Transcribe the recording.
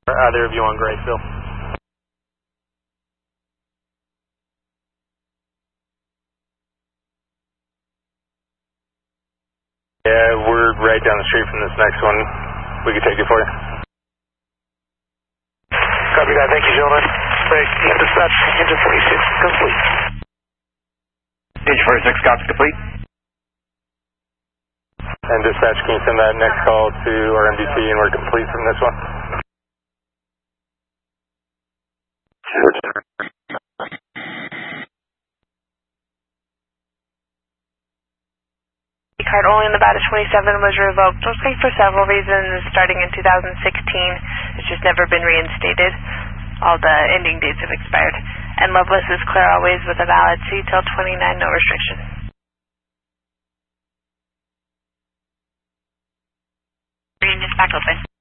Either of you on Grayfield. Yeah, we're right down the street from this next one. We can take it for you. Copy that. Thank you, gentlemen. Great. Dispatch, engine 46 complete. Engine 46, copy complete. And dispatch, can you send that next call to our MDT and we're complete from this one? Card only in the batch 27 was revoked, mostly for several reasons, starting in 2016. It's just never been reinstated. All the ending dates have expired. And Loveless is clear always with a valid C till 29, no restriction. Bringing this back open.